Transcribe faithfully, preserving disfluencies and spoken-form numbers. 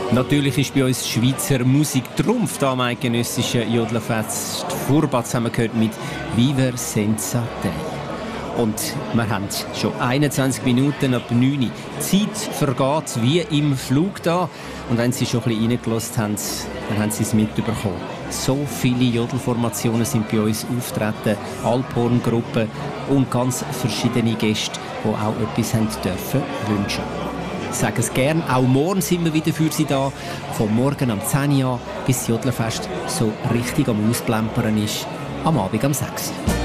Natürlich ist bei uns Schweizer Musik Trumpf da am eidgenössischen Jodlerfest. Vorbatz haben wir gehört mit «Viver senza te». Und wir haben schon einundzwanzig Minuten ab neun Uhr. Die Zeit vergeht wie im Flug da. Und wenn Sie schon ein bisschen reingelassen haben, dann haben Sie es mitbekommen. So viele Jodelformationen sind bei uns auftreten, Alphorngruppen und ganz verschiedene Gäste, die auch etwas haben dürfen wünschen. Ich sage es gern, auch morgen sind wir wieder für Sie da. Von morgen am zehn Uhr an bis das Jodlerfest so richtig am Ausplempern ist, am Abend am sechs Uhr.